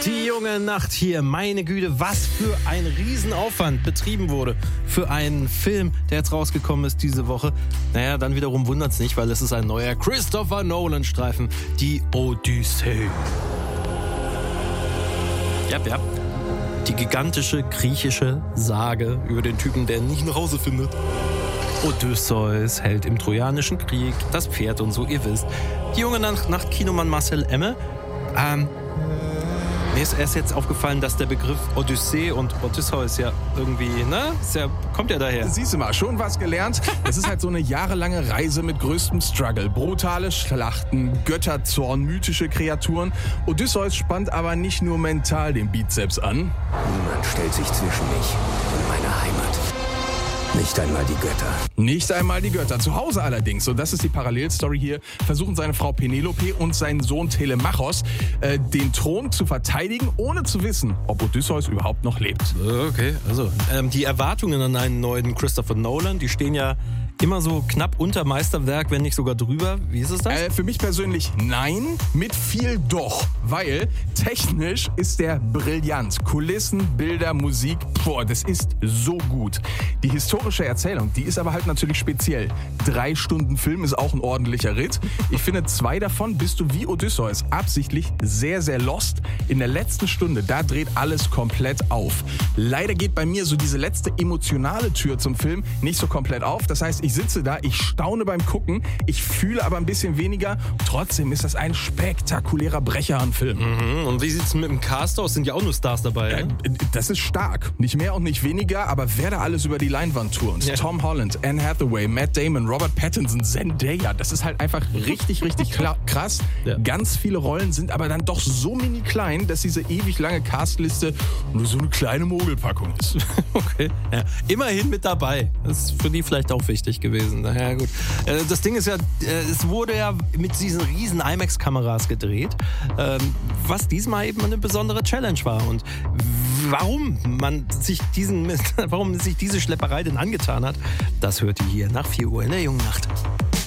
Die junge Nacht hier, meine Güte, was für ein Riesenaufwand betrieben wurde für einen Film, der jetzt rausgekommen ist diese Woche. Naja, dann wiederum wundert's nicht, weil es ist ein neuer Christopher Nolan-Streifen, die Odyssee. Ja. Die gigantische griechische Sage über den Typen, der nicht nach Hause findet. Odysseus, Held im Trojanischen Krieg, das Pferd und so, ihr wisst. Die junge Nacht-Kinomann Marcel Emme, mir ist erst jetzt aufgefallen, dass der Begriff Odyssee und Odysseus ja irgendwie, kommt ja daher. Siehst du mal, schon was gelernt. Es ist halt so eine jahrelange Reise mit größtem Struggle. Brutale Schlachten, Götterzorn, mythische Kreaturen. Odysseus spannt aber nicht nur mental den Bizeps an. Niemand stellt sich zwischen mich und meine Heimat. Nicht einmal die Götter. Nicht einmal die Götter. Zu Hause allerdings, und das ist die Parallelstory hier, versuchen seine Frau Penelope und sein Sohn Telemachos den Thron zu verteidigen, ohne zu wissen, ob Odysseus überhaupt noch lebt. Okay, also die Erwartungen an einen neuen Christopher Nolan, die stehen ja immer so knapp unter Meisterwerk, wenn nicht sogar drüber. Wie ist es das? Für mich persönlich nein, mit viel doch. Weil technisch ist der brillant. Kulissen, Bilder, Musik, das ist so gut. Die historische Erzählung, die ist aber halt natürlich speziell. 3 Stunden Film ist auch ein ordentlicher Ritt. Ich finde, 2 davon bist du wie Odysseus absichtlich sehr, sehr lost. In der letzten Stunde, da dreht alles komplett auf. Leider geht bei mir so diese letzte emotionale Tür zum Film nicht so komplett auf. Das heißt, ich sitze da, ich staune beim Gucken, ich fühle aber ein bisschen weniger. Trotzdem ist das ein spektakulärer Brecher an Film. Und wie sieht es mit dem Cast aus? Sind ja auch nur Stars dabei. Das ist stark. Nicht mehr und nicht weniger, aber wer da alles über die Leinwand turnt. Ja. Tom Holland, Anne Hathaway, Matt Damon, Robert Pattinson, Zendaya. Das ist halt einfach richtig, richtig krass. Ja. Ganz viele Rollen sind aber dann doch so mini klein, dass diese ewig lange Castliste nur so eine kleine Mogelpackung ist. Okay. Ja. Immerhin mit dabei. Das ist für die vielleicht auch wichtig gewesen. Naja, gut. Das Ding ist ja, es wurde ja mit diesen riesen IMAX-Kameras gedreht, was diesmal eben eine besondere Challenge war. Und warum sich diese Schlepperei denn angetan hat, das hört ihr hier nach 4 Uhr in der jungen Nacht.